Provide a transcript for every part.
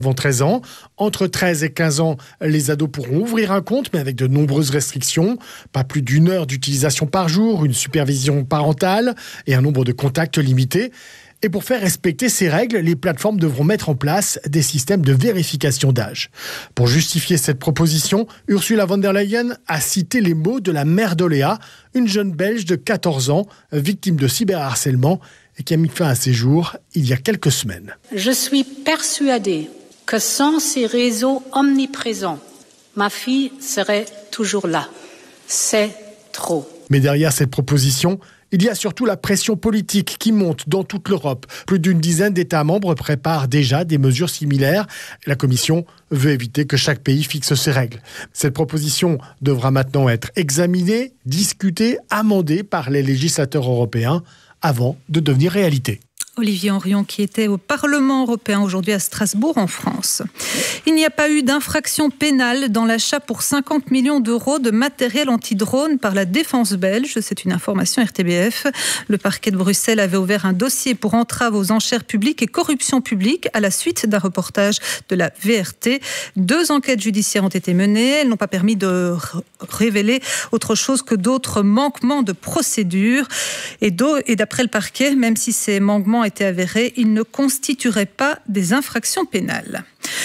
Avant 13 ans, entre 13 et 15 ans, les ados pourront ouvrir un compte, mais avec de nombreuses restrictions. Pas plus d'1 heure d'utilisation par jour, une supervision parentale et un nombre de contacts limité. Et pour faire respecter ces règles, les plateformes devront mettre en place des systèmes de vérification d'âge. Pour justifier cette proposition, Ursula von der Leyen a cité les mots de la mère d'Oléa, une jeune Belge de 14 ans, victime de cyberharcèlement et qui a mis fin à ses jours il y a quelques semaines. Je suis persuadée que sans ces réseaux omniprésents, ma fille serait toujours là. C'est trop. Mais derrière cette proposition, il y a surtout la pression politique qui monte dans toute l'Europe. Plus d'une dizaine d'États membres préparent déjà des mesures similaires. La Commission veut éviter que chaque pays fixe ses règles. Cette proposition devra maintenant être examinée, discutée, amendée par les législateurs européens avant de devenir réalité. Olivier Henrion qui était au Parlement européen aujourd'hui à Strasbourg en France. Il n'y a pas eu d'infraction pénale dans l'achat pour 50 millions d'euros de matériel anti-drone par la défense belge. C'est une information RTBF. Le parquet de Bruxelles avait ouvert un dossier pour entrave aux enchères publiques et corruption publique à la suite d'un reportage de la VRT. 2 enquêtes judiciaires ont été menées. Elles n'ont pas permis de révéler autre chose que d'autres manquements de procédure. Et d'après le parquet, même si ces manquements étaient avérés, ils ne constitueraient pas des infractions pénales.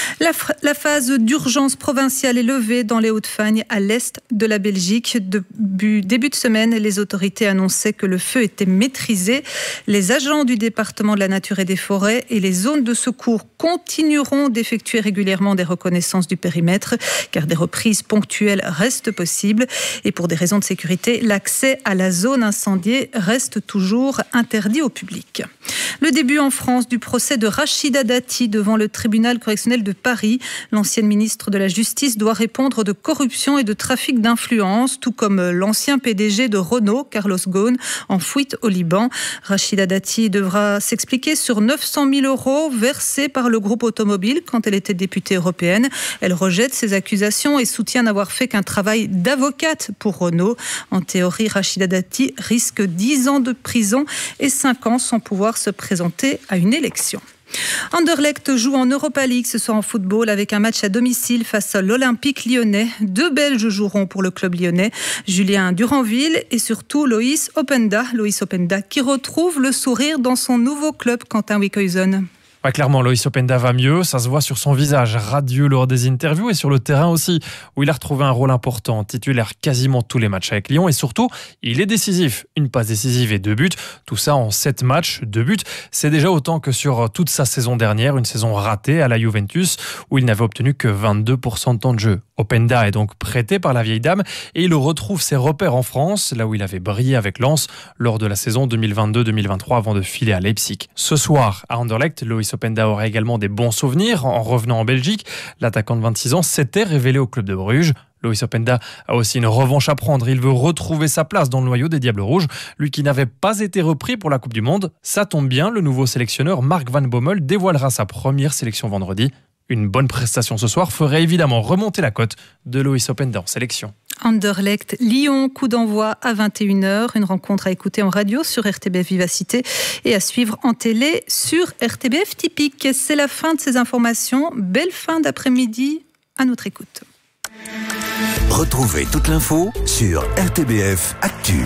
La phase d'urgence provinciale est levée dans les Hauts-de-Fagne, à l'est de la Belgique. Début de semaine, les autorités annonçaient que le feu était maîtrisé. Les agents du département de la nature et des forêts et les zones de secours continueront d'effectuer régulièrement des reconnaissances du périmètre, car des reprises ponctuelles restent possibles. Et pour des raisons de sécurité, l'accès à la zone incendiée reste toujours interdit au public. Le début en France du procès de Rachida Dati devant le tribunal correctionnel de Paris. L'ancienne ministre de la Justice doit répondre de corruption et de trafic d'influence, tout comme l'ancien PDG de Renault, Carlos Ghosn, en fuite au Liban. Rachida Dati devra s'expliquer sur 900 000 euros versés par le groupe automobile quand elle était députée européenne. Elle rejette ces accusations et soutient n'avoir fait qu'un travail d'avocate pour Renault. En théorie, Rachida Dati risque 10 ans de prison et 5 ans sans pouvoir se présenter à une élection. Anderlecht joue en Europa League ce soir en football avec un match à domicile face à l'Olympique lyonnais. 2 Belges joueront pour le club lyonnais, Julien Duranville et surtout Loïs Openda. Loïs Openda qui retrouve le sourire dans son nouveau club, Quentin Wickhuysen. Ouais, clairement, Loïs Openda va mieux. Ça se voit sur son visage radieux lors des interviews et sur le terrain aussi, où il a retrouvé un rôle important, titulaire quasiment tous les matchs avec Lyon. Et surtout, il est décisif. Une passe décisive et 2 buts. Tout ça en 7 matchs, 2 buts. C'est déjà autant que sur toute sa saison dernière, une saison ratée à la Juventus, où il n'avait obtenu que 22% de temps de jeu. Openda est donc prêté par la vieille dame et il retrouve ses repères en France, là où il avait brillé avec Lens lors de la saison 2022-2023 avant de filer à Leipzig. Ce soir, à Anderlecht, Loïs Openda aura également des bons souvenirs en revenant en Belgique. L'attaquant de 26 ans s'était révélé au club de Bruges. Loïs Openda a aussi une revanche à prendre. Il veut retrouver sa place dans le noyau des Diables Rouges. Lui qui n'avait pas été repris pour la Coupe du Monde. Ça tombe bien, le nouveau sélectionneur Mark Van Bommel dévoilera sa première sélection vendredi. Une bonne prestation ce soir ferait évidemment remonter la cote de Loïs Openda en sélection. Anderlecht, Lyon, coup d'envoi à 21h. Une rencontre à écouter en radio sur RTBF Vivacité et à suivre en télé sur RTBF Typique. C'est la fin de ces informations. Belle fin d'après-midi à notre écoute. Retrouvez toute l'info sur RTBF Actu.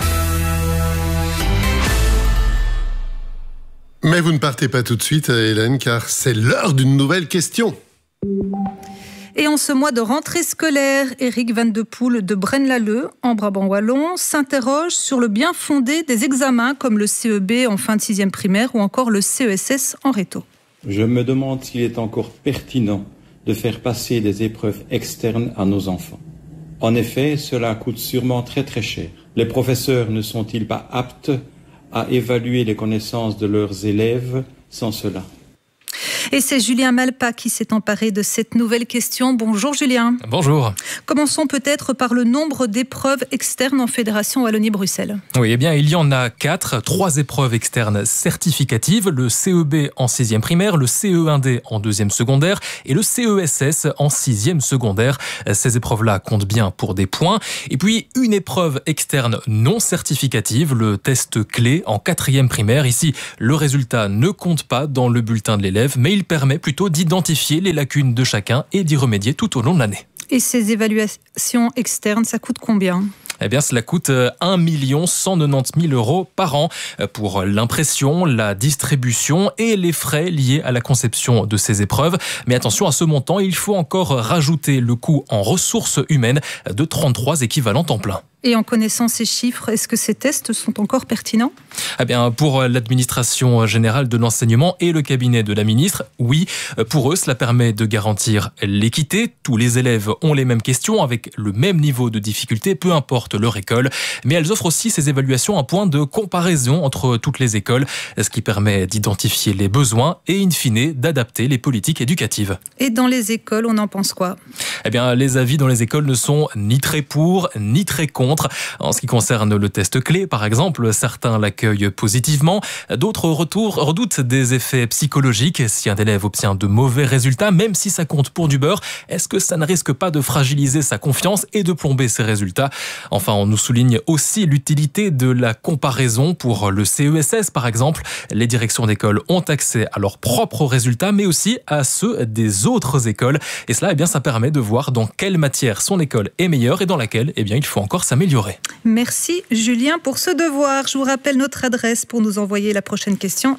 Mais vous ne partez pas tout de suite, Hélène, car c'est l'heure d'une nouvelle question. Et en ce mois de rentrée scolaire, Éric Van de Poel de Braine-l'Alleud, en Brabant wallon, s'interroge sur le bien fondé des examens comme le CEB en fin de 6e primaire ou encore le CESS en réto. Je me demande s'il est encore pertinent de faire passer des épreuves externes à nos enfants. En effet, cela coûte sûrement très très cher. Les professeurs ne sont-ils pas aptes à évaluer les connaissances de leurs élèves sans cela? Et c'est Julien Malpa qui s'est emparé de cette nouvelle question. Bonjour Julien. Bonjour. Commençons peut-être par le nombre d'épreuves externes en Fédération Wallonie-Bruxelles. Oui, eh bien, il y en a 4. 3 épreuves externes certificatives. Le CEB en 6e primaire, le CE1D en 2e secondaire et le CESS en 6e secondaire. Ces épreuves-là comptent bien pour des points. Et puis, une épreuve externe non certificative, le test clé en 4e primaire. Ici, le résultat ne compte pas dans le bulletin de l'élève, mais il il permet plutôt d'identifier les lacunes de chacun et d'y remédier tout au long de l'année. Et ces évaluations externes, ça coûte combien ? Eh bien, cela coûte 1 190 000 € par an pour l'impression, la distribution et les frais liés à la conception de ces épreuves. Mais attention à ce montant, il faut encore rajouter le coût en ressources humaines de 33 équivalents temps plein. Et en connaissant ces chiffres, est-ce que ces tests sont encore pertinents ? Eh bien, pour l'administration générale de l'enseignement et le cabinet de la ministre, oui. Pour eux, cela permet de garantir l'équité. Tous les élèves ont les mêmes questions avec le même niveau de difficulté, peu importe leur école. Mais elles offrent aussi ces évaluations un point de comparaison entre toutes les écoles, ce qui permet d'identifier les besoins et, in fine, d'adapter les politiques éducatives. Et dans les écoles, on en pense quoi ? Eh bien, les avis dans les écoles ne sont ni très pour, ni très contre. En ce qui concerne le test clé, par exemple, certains l'accueillent positivement. D'autres redoutent des effets psychologiques. Si un élève obtient de mauvais résultats, même si ça compte pour du beurre, est-ce que ça ne risque pas de fragiliser sa confiance et de plomber ses résultats ? Enfin, on nous souligne aussi l'utilité de la comparaison pour le CESS, par exemple. Les directions d'école ont accès à leurs propres résultats, mais aussi à ceux des autres écoles. Et cela, eh bien, ça permet de voir dans quelle matière son école est meilleure et dans laquelle, eh bien, il faut encore s'améliorer. Merci Julien pour ce devoir. Je vous rappelle notre adresse pour nous envoyer la prochaine question,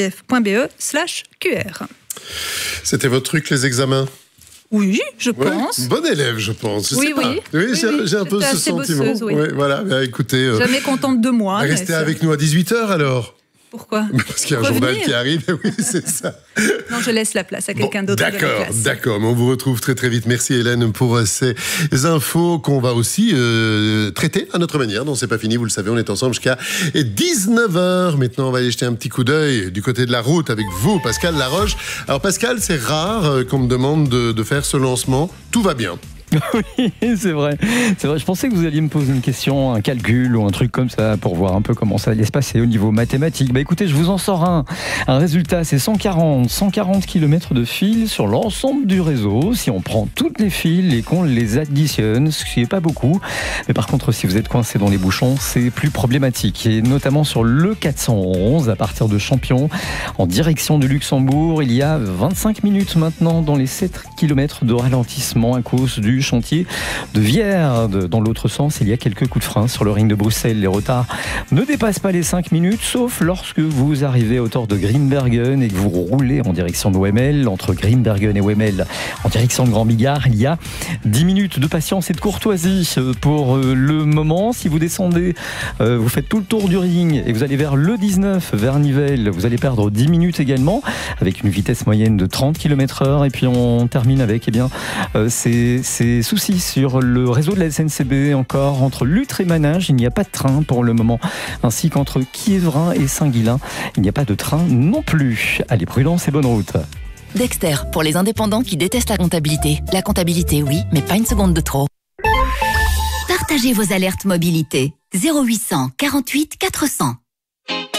rtbf.be/QR. C'était votre truc, les examens ? Oui, je pense. Bon élève, je pense. Oui. J'ai un peu ce sentiment. Bosseuse, oui. Voilà, écoutez. Jamais contente de moi. Restez avec nous à 18h alors. Pourquoi ? Parce qu'il y a un journal qui arrive, oui, c'est ça. Non, je laisse la place à quelqu'un d'autre. D'accord, mais on vous retrouve très très vite. Merci Hélène pour ces infos qu'on va aussi traiter à notre manière. Non, c'est pas fini, vous le savez, on est ensemble jusqu'à 19h. Maintenant, on va aller jeter un petit coup d'œil du côté de la route avec vous, Pascal Laroche. Alors Pascal, c'est rare qu'on me demande de faire ce lancement. Tout va bien. Oui, c'est vrai. Je pensais que vous alliez me poser une question, un calcul ou un truc comme ça pour voir un peu comment ça allait se passer au niveau mathématique. Écoutez, je vous en sors un résultat, c'est 140 km de fil sur l'ensemble du réseau. Si on prend toutes les fils et qu'on les additionne, ce qui n'est pas beaucoup. Mais par contre, si vous êtes coincé dans les bouchons, c'est plus problématique. Et notamment sur le 411, à partir de Champion, en direction du Luxembourg, il y a 25 minutes maintenant dans les 7 km de ralentissement à cause du chantier de Vierde. Dans l'autre sens, il y a quelques coups de frein sur le ring de Bruxelles. Les retards ne dépassent pas les 5 minutes, sauf lorsque vous arrivez à hauteur de Grimbergen et que vous roulez en direction de Wemmel. Entre Grimbergen et Wemmel, en direction de Grand Bigard, il y a 10 minutes de patience et de courtoisie pour le moment. Si vous descendez, vous faites tout le tour du ring et vous allez vers le 19, vers Nivelles, vous allez perdre 10 minutes également, avec une vitesse moyenne de 30 km/h. Et puis on termine avec ces soucis sur le réseau de la SNCB. Encore entre Lutre et Manage, il n'y a pas de train pour le moment, ainsi qu'entre Quiévrain et Saint-Guilain, il n'y a pas de train non plus. Allez, prudence et bonne route. Dexter, pour les indépendants qui détestent la comptabilité. La comptabilité, oui, mais pas une seconde de trop. Partagez vos alertes mobilité. 0800 48 400.